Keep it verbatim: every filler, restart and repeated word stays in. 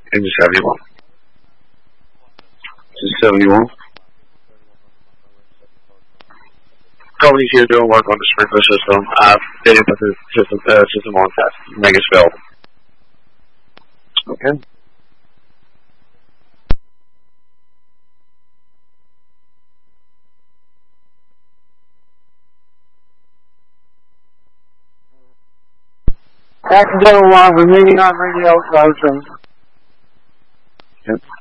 Engine seventy-one. This is seventy-one. Company's here doing work on the sprinkler system. I've been put the system, uh, system on test. Make it spell. Okay. Accidental alarm remaining on radio, Roger. Yep.